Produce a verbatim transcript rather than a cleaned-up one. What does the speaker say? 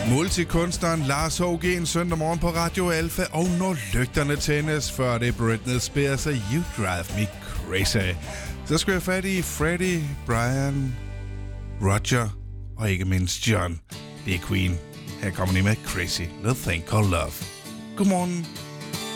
Multikunstneren Lars H G en søndag morgen på Radio Alfa, og når lygterne tændes, før det er Britney Spears og You Drive Me Crazy. Så skal jeg fat i Freddie, Brian, Roger og ikke mindst John. Det er Queen. Her kommer de med Crazy Little Thing Called Love. Godmorgen.